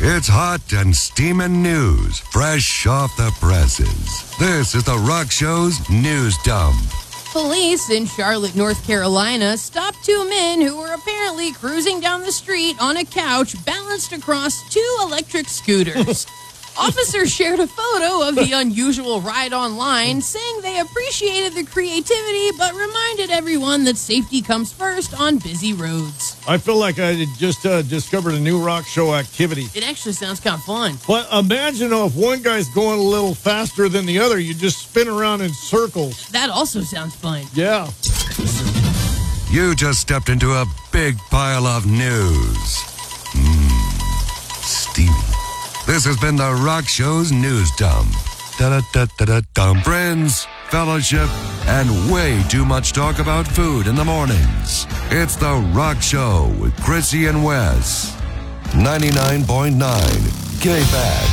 It's hot and steaming news, fresh off the presses. This is the Rock Show's News Dump. Police in Charlotte, North Carolina, stopped two men who were apparently cruising down the street on a couch balanced across two electric scooters. Officers shared a photo of the unusual ride online, saying they appreciated the creativity but reminded everyone that safety comes first on busy roads. I feel like I just discovered a new rock show activity. It actually sounds kind of fun. But imagine if one guy's going a little faster than the other, you just spin around in circles. That also sounds fun. Yeah. You just stepped into a big pile of news. Steamy. This has been the Rock Show's News Dump. Da-da-da-da-da-dum. Friends, fellowship, and way too much talk about food in the mornings. It's the Rock Show with Chrissy and Wes. 99.9 K-Bad.